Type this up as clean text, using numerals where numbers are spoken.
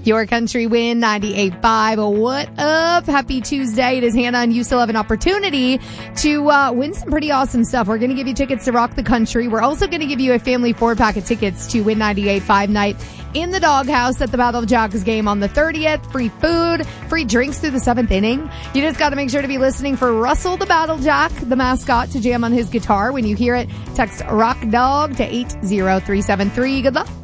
Your Country Win 98.5. What up? Happy Tuesday. It is Hannah, and you still have an opportunity to win some pretty awesome stuff. We're going to give you tickets to Rock the Country. We're also going to give you a family 4-pack of tickets to Win 98.5 night in the Doghouse at the Battle Jacks game on the 30th. Free food, free drinks through the 7th inning. You just got to make sure to be listening for Russell the Battle Jack, the mascot, to jam on his guitar. When you hear it, text Rock Dog to 80373. Good luck.